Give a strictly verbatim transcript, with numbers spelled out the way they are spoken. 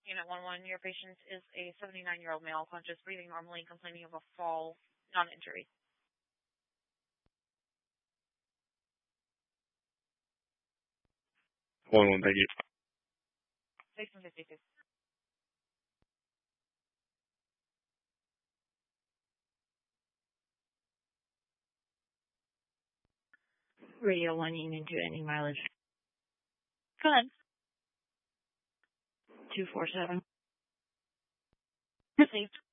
Unit one one, your patient is a seventy-nine-year-old male, conscious, breathing normally, complaining of a fall, non-injury. one one, thank you. six fifty-two. Radio one Union two, any mileage? Go ahead. two four seven. Received.